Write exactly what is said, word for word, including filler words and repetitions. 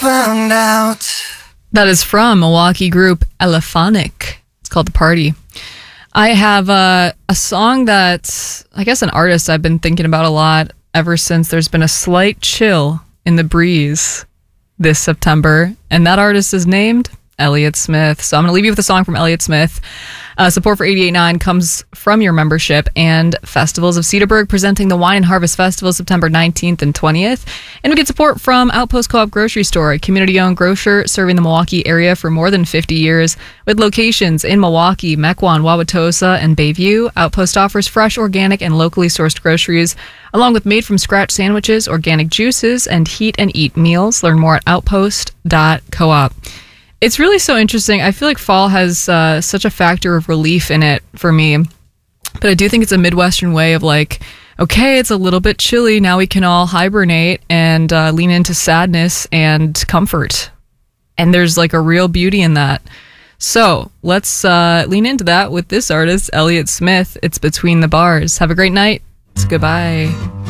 burned out. That is from Milwaukee group Elephonic. It's called The Party. I have uh, a song that, I guess an artist I've been thinking about a lot ever since there's been a slight chill in the breeze this September. And that artist is named Elliott Smith. So I'm going to leave you with a song from Elliott Smith. Uh, support for eighty-eight point nine comes from your membership and Festivals of Cedarburg presenting the Wine and Harvest Festival September nineteenth and twentieth. And we get support from Outpost Co-op Grocery Store, a community-owned grocer serving the Milwaukee area for more than fifty years. With locations in Milwaukee, Mequon, Wauwatosa, and Bayview, Outpost offers fresh, organic, and locally sourced groceries, along with made-from-scratch sandwiches, organic juices, and heat-and-eat meals. Learn more at outpost dot coop. It's really so interesting. I feel like fall has uh, such a factor of relief in it for me. But I do think it's a Midwestern way of like, okay, it's a little bit chilly. Now we can all hibernate and uh, lean into sadness and comfort. And there's like a real beauty in that. So let's uh, lean into that with this artist, Elliott Smith. It's Between the Bars. Have a great night. It's goodbye.